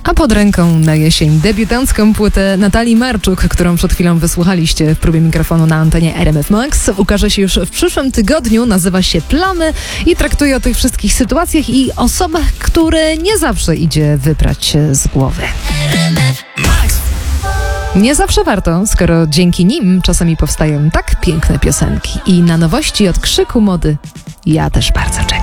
A pod ręką na jesień debiutancką płytę Natalii Marczuk, którą przed chwilą wysłuchaliście w próbie mikrofonu na antenie RMF Max, ukaże się już w przyszłym tygodniu, nazywa się Plamy i traktuje o tych wszystkich sytuacjach i osobach, które nie zawsze idzie wyprać z głowy. Nie zawsze warto, skoro dzięki nim czasami powstają tak piękne piosenki. I na nowości od Krzyku Mody ja też bardzo czekam.